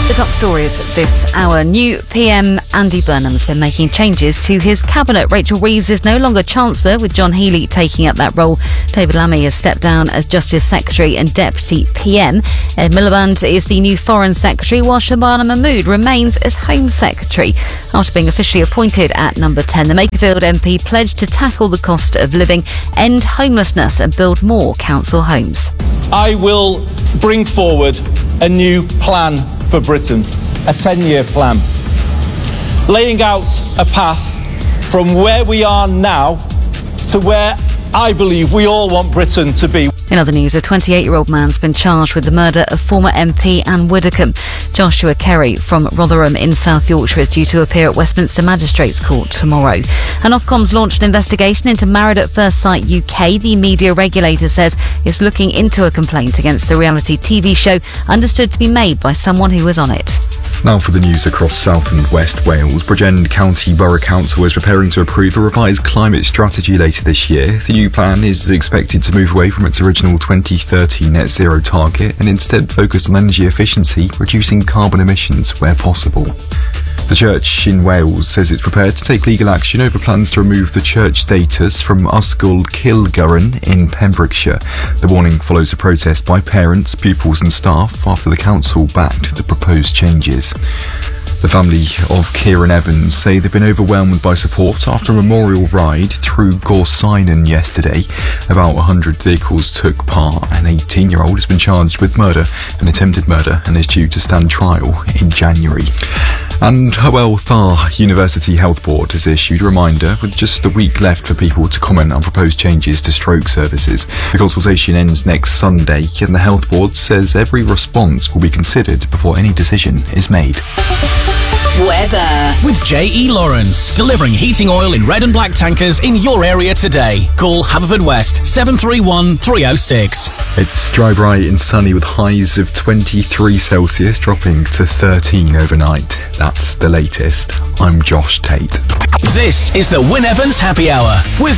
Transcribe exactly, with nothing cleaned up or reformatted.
The top stories this hour. New P M Andy Burnham's been making changes to his cabinet. Rachel Reeves is no longer Chancellor, with John Healey taking up that role. David Lammy has stepped down as Justice Secretary and Deputy P M. Ed Miliband is the new Foreign Secretary, while Shabana Mahmood remains as Home Secretary. After being officially appointed at number ten, the Makerfield M P pledged to tackle the cost of living, end homelessness and build more council homes. I will bring forward a new plan for Britain, a ten-year plan, laying out a path from where we are now to where I believe we all want Britain to be. In other news, a twenty-eight-year-old man's been charged with the murder of former M P Anne Widdecombe. Joshua Kerry from Rotherham in South Yorkshire is due to appear at Westminster Magistrates Court tomorrow. And Ofcom's launched an investigation into Married at First Sight U K. The media regulator says it's looking into a complaint against the reality T V show understood to be made by someone who was on it. Now for the news across South and West Wales. Bridgend County Borough Council is preparing to approve a revised climate strategy later this year. The new plan is expected to move away from its original twenty thirty net zero target and instead focus on energy efficiency, reducing carbon emissions where possible. The church in Wales says it's prepared to take legal action over plans to remove the church status from Ysgol Cilgwran in Pembrokeshire. The warning follows a protest by parents, pupils and staff after the council backed the proposed changes. The family of Kieran Evans say they've been overwhelmed by support after a memorial ride through Gorsinan yesterday. About one hundred vehicles took part. An eighteen-year-old has been charged with murder and attempted murder and is due to stand trial in January. And Hywel Dda University Health Board has issued a reminder with just a week left for people to comment on proposed changes to stroke services. The consultation ends next Sunday, and the Health Board says every response will be considered before any decision is made. Weather with J E Lawrence, delivering heating oil in red and black tankers in your area today. Call Haverfordwest seven three one, three oh six. It's dry, bright and sunny with highs of twenty-three Celsius, dropping to thirteen overnight. That's the latest. I'm Josh Tate. This is the Wyn Evans Happy Hour with